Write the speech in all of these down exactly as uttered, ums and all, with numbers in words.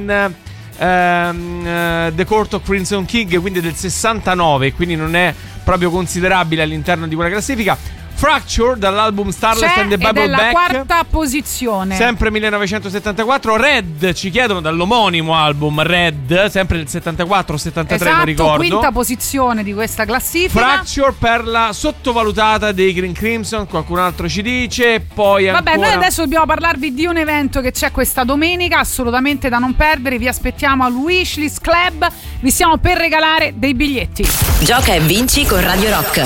ehm, The Court of Crimson King, quindi del sessantanove, quindi non è proprio considerabile all'interno di quella classifica. Fracture dall'album Starless and the Bible ed è Back, la quarta posizione, sempre millenovecentosettantaquattro. Red ci chiedono dall'omonimo album Red, sempre del settantaquattro settantatré, esatto, non ricordo. quinta posizione di questa classifica. Fracture per la sottovalutata dei Green Crimson, qualcun altro ci dice. Poi ancora... Vabbè, noi adesso dobbiamo parlarvi di un evento che c'è questa domenica, assolutamente da non perdere. Vi aspettiamo al Wishlist Club, vi stiamo per regalare dei biglietti. Gioca e vinci con Radio Rock.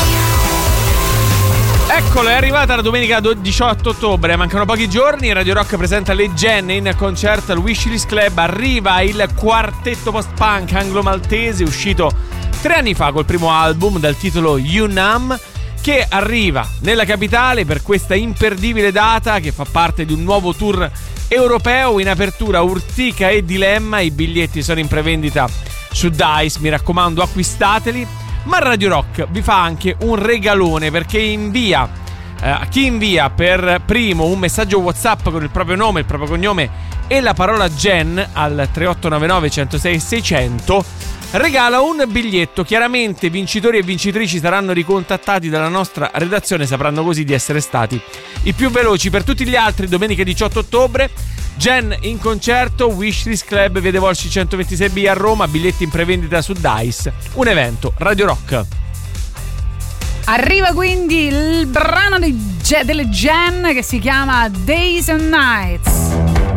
Eccolo, è arrivata la domenica diciotto ottobre, mancano pochi giorni. Radio Rock presenta le Gen in concerto al Wishlist Club. Arriva il quartetto post-punk anglo-maltese, uscito tre anni fa col primo album dal titolo You Numb, che arriva nella capitale per questa imperdibile data che fa parte di un nuovo tour europeo. In apertura Urtica e Dilemma, i biglietti sono in prevendita su Dice, mi raccomando acquistateli. Ma Radio Rock vi fa anche un regalone, perché invia eh, a chi invia per primo un messaggio WhatsApp con il proprio nome, il proprio cognome e la parola Gen al tre otto nove nove uno zero sei sei zero zero regala un biglietto. Chiaramente vincitori e vincitrici saranno ricontattati dalla nostra redazione, sapranno così di essere stati i più veloci. Per tutti gli altri, domenica diciotto ottobre, Gen in concerto, Wishlist Club, Via dei Volsci centoventisei B a Roma, biglietti in prevendita su Dice, un evento Radio Rock. Arriva quindi il brano dei, delle Gen che si chiama Days and Nights.